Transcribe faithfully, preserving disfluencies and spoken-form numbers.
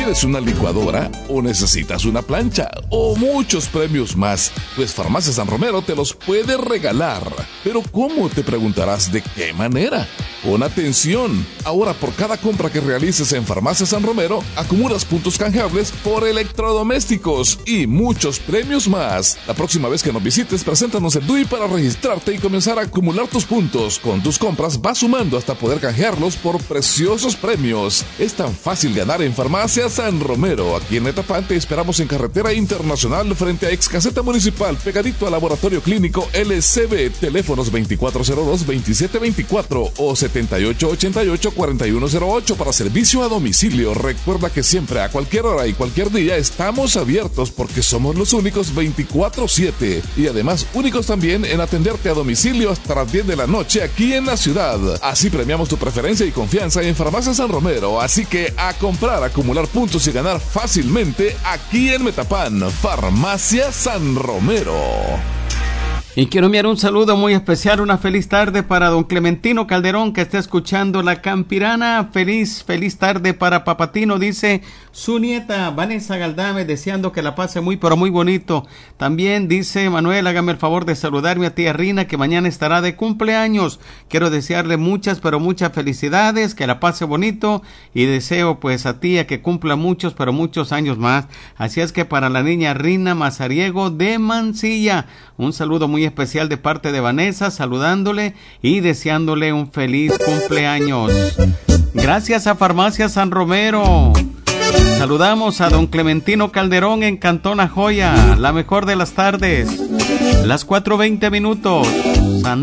¿Quieres una licuadora o necesitas una plancha o muchos premios más? Pues Farmacia San Romero te los puede regalar. ¿Pero cómo? Te preguntarás. ¿De qué manera? Pon atención. Ahora por cada compra que realices en Farmacia San Romero, acumulas puntos canjeables por electrodomésticos y muchos premios más. La próxima vez que nos visites, preséntanos el D U I para registrarte y comenzar a acumular tus puntos. Con tus compras vas sumando hasta poder canjearlos por preciosos premios. Es tan fácil ganar en Farmacia San Romero. Aquí en Metapán te esperamos en Carretera Internacional frente a Ex Caseta Municipal, pegadito al Laboratorio Clínico L C B. Teléfonos veinticuatro cero dos, veintisiete veinticuatro o setenta y ocho ochenta y ocho, cuarenta y uno cero ocho para servicio a domicilio. Recuerda que siempre, a cualquier hora y cualquier día, estamos abiertos porque somos los únicos veinticuatro siete y además únicos también en atenderte a domicilio hasta las diez de la noche aquí en la ciudad. Así premiamos tu preferencia y confianza en Farmacia San Romero. Así que a comprar, acumular puntos y ganar fácilmente aquí en Metapán. Farmacia San Romero. Y quiero enviar un saludo muy especial, una feliz tarde para don Clementino Calderón, que está escuchando La Campirana. Feliz, feliz tarde para Papatino, dice su nieta Vanessa Galdame, deseando que la pase muy, pero muy bonito. También dice Manuel, hágame el favor de saludarme a tía Rina, que mañana estará de cumpleaños. Quiero desearle muchas, pero muchas felicidades, que la pase bonito, y deseo pues a tía que cumpla muchos, pero muchos años más. Así es que para la niña Rina Mazariego de Mansilla, un saludo muy especial de parte de Vanessa, saludándole y deseándole un feliz cumpleaños. Gracias a Farmacia San Romero. Saludamos a don Clementino Calderón en Cantón Joya, la mejor de las tardes, las cuatro veinte minutos.